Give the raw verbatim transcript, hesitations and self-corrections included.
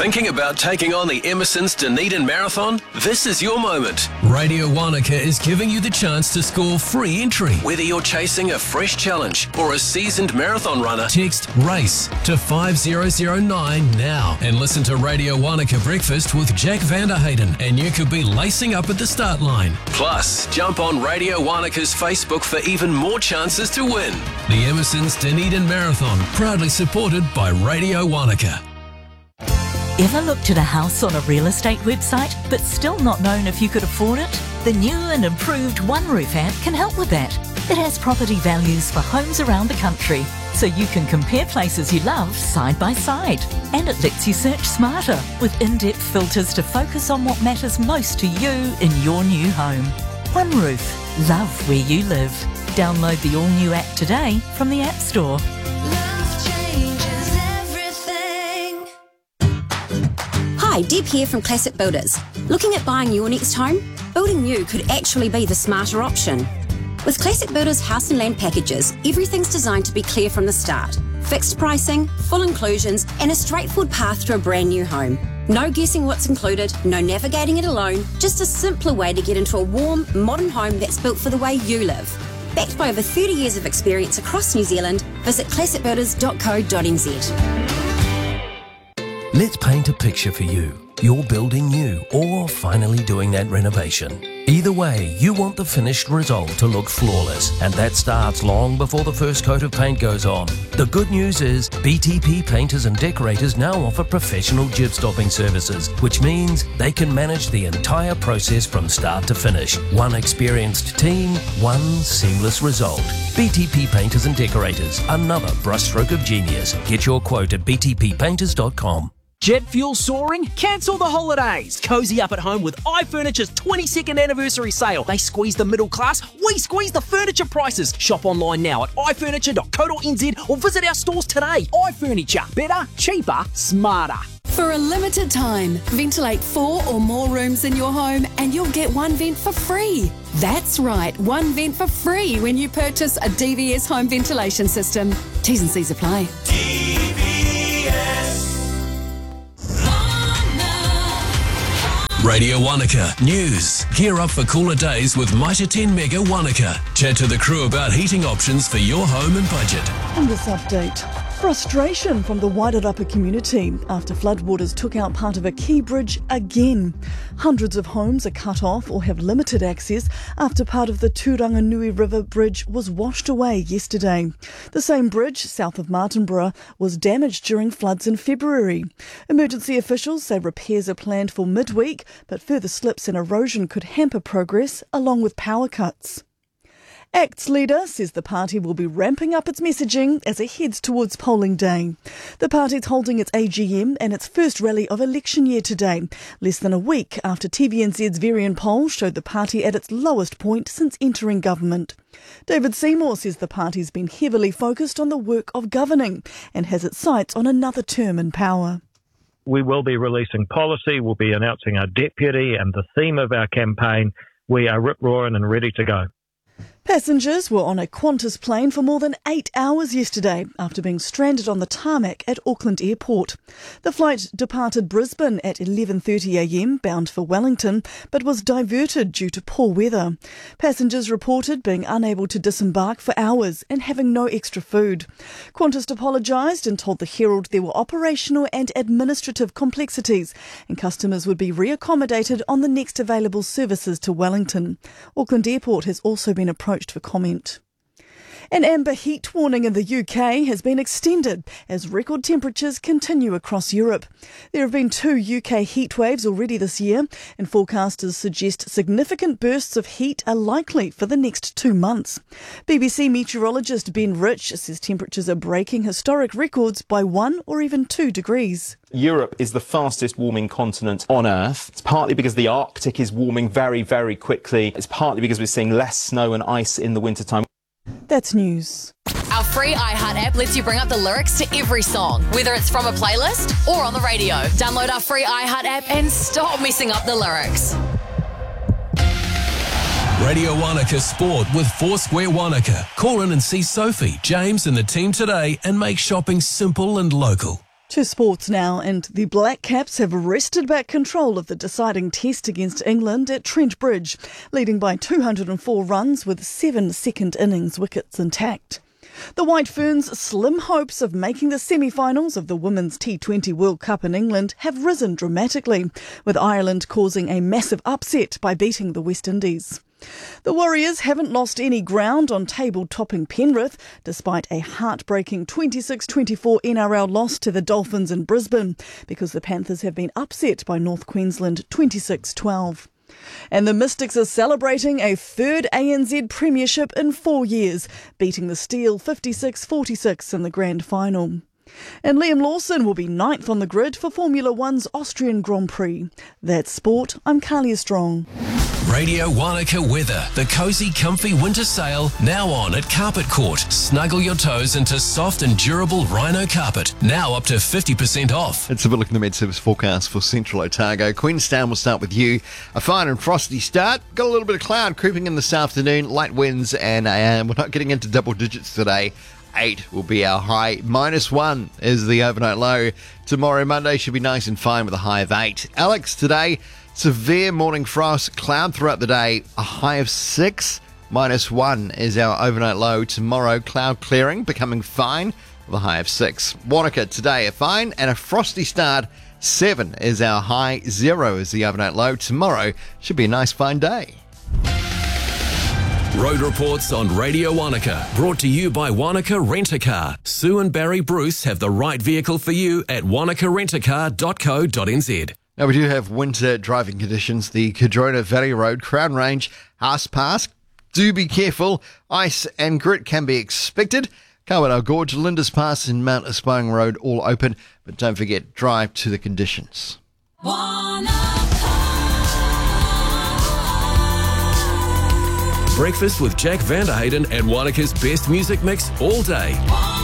Thinking about taking on the Emerson's Dunedin Marathon? This is your moment. Radio Wanaka is giving you the chance to score free entry. Whether you're chasing a fresh challenge or a seasoned marathon runner, text RACE to five zero zero nine now and listen to Radio Wanaka Breakfast with Jack Vanderhayden and you could be lacing up at the start line. Plus, jump on Radio Wanaka's Facebook for even more chances to win. The Emerson's Dunedin Marathon, proudly supported by Radio Wanaka. Ever looked at a house on a real estate website but still not known if you could afford it? The new and improved OneRoof app can help with that. It has property values for homes around the country, so you can compare places you love side by side. And it lets you search smarter with in-depth filters to focus on what matters most to you in your new home. OneRoof. Love where you live. Download the all-new app today from the App Store. Hi, Deb here from Classic Builders. Looking at buying your next home? Building new could actually be the smarter option. With Classic Builders house and land packages, everything's designed to be clear from the start. Fixed pricing, full inclusions, and a straightforward path to a brand new home. No guessing what's included, no navigating it alone, just a simpler way to get into a warm, modern home that's built for the way you live. Backed by over thirty years of experience across New Zealand, visit classic builders dot co dot n z. Let's paint a picture for you. You're building new or finally doing that renovation. Either way, you want the finished result to look flawless, and that starts long before the first coat of paint goes on. The good news is B T P Painters and Decorators now offer professional jib stopping services, which means they can manage the entire process from start to finish. One experienced team, one seamless result. B T P Painters and Decorators, another brushstroke of genius. Get your quote at b t p painters dot com. Jet fuel soaring? Cancel the holidays. Cozy up at home with iFurniture's twenty-second anniversary sale. They squeeze the middle class, we squeeze the furniture prices. Shop online now at i furniture dot co dot n z or visit our stores today. iFurniture. Better, cheaper, smarter. For a limited time, ventilate four or more rooms in your home and you'll get one vent for free. That's right, one vent for free when you purchase a D V S home ventilation system. T's and C's apply. D V S. Radio Wanaka News. Gear up for cooler days with Mitre ten Mega Wanaka. Chat to the crew about heating options for your home and budget. And this update. Frustration from the Wairarapa community after floodwaters took out part of a key bridge again. Hundreds of homes are cut off or have limited access after part of the Turanganui River Bridge was washed away yesterday. The same bridge, south of Martinborough, was damaged during floods in February. Emergency officials say repairs are planned for midweek, but further slips and erosion could hamper progress, along with power cuts. ACT's leader says the party will be ramping up its messaging as it heads towards polling day. The party's holding its A G M and its first rally of election year today, less than a week after T V N Z's Varian poll showed the party at its lowest point since entering government. David Seymour says the party's been heavily focused on the work of governing and has its sights on another term in power. We will be releasing policy, we'll be announcing our deputy and the theme of our campaign. We are rip-roaring and ready to go. Passengers were on a Qantas plane for more than eight hours yesterday after being stranded on the tarmac at Auckland Airport. The flight departed Brisbane at eleven thirty a m bound for Wellington, but was diverted due to poor weather. Passengers reported being unable to disembark for hours and having no extra food. Qantas apologised and told the Herald there were operational and administrative complexities and customers would be reaccommodated on the next available services to Wellington. Auckland Airport has also been approached for comment. An amber heat warning in the U K has been extended as record temperatures continue across Europe. There have been two U K heat waves already this year, and forecasters suggest significant bursts of heat are likely for the next two months. B B C meteorologist Ben Rich says temperatures are breaking historic records by one or even two degrees. Europe is the fastest warming continent on Earth. It's partly because the Arctic is warming very, very quickly. It's partly because we're seeing less snow and ice in the wintertime. That's news. Our free iHeart app lets you bring up the lyrics to every song, whether it's from a playlist or on the radio. Download our free iHeart app and stop messing up the lyrics. Radio Wanaka Sport with Foursquare Wanaka. Call in and see Sophie, James and the team today and make shopping simple and local. To sports now, and the Black Caps have wrested back control of the deciding test against England at Trent Bridge, leading by two hundred four runs with seven second innings wickets intact. The White Ferns' slim hopes of making the semi-finals of the Women's T twenty World Cup in England have risen dramatically, with Ireland causing a massive upset by beating the West Indies. The Warriors haven't lost any ground on table-topping Penrith, despite a heartbreaking twenty-six twenty-four N R L loss to the Dolphins in Brisbane, because the Panthers have been upset by North Queensland twenty-six twelve. And the Mystics are celebrating a third A N Z premiership in four years, beating the Steel fifty-six forty-six in the grand final. And Liam Lawson will be ninth on the grid for Formula One's Austrian Grand Prix. That's sport. I'm Carlia Strong. Radio Wanaka weather. The cosy, comfy winter sale now on at Carpet Court. Snuggle your toes into soft and durable rhino carpet. Now up to fifty percent off. Let's have a look at the Med Service forecast for Central Otago. Queenstown will start with you. A fine and frosty start. Got a little bit of cloud creeping in this afternoon. Light winds, and uh, we're not getting into double digits today. Eight will be our high. Minus one is the overnight low. Tomorrow, Monday, should be nice and fine with a high of eight. Alex, today, severe morning frost, cloud throughout the day, a high of six. Minus one is our overnight low. Tomorrow, cloud clearing, becoming fine with a high of six. Wanaka, today, a fine and a frosty start. Seven is our high. Zero is the overnight low. Tomorrow should be a nice fine day. Road reports on Radio Wanaka, brought to you by Wanaka Rent-A-Car. Sue and Barry Bruce have the right vehicle for you at wanaka rent a car dot co dot n z. Now, we do have winter driving conditions. The Cadrona Valley Road, Crown Range, Haas Pass. Do be careful. Ice and grit can be expected. Kawana Gorge, Linda's Pass and Mount Aspiring Road all open. But don't forget, drive to the conditions. Breakfast with Jack Vanderhayden and Wanaka's best music mix all day.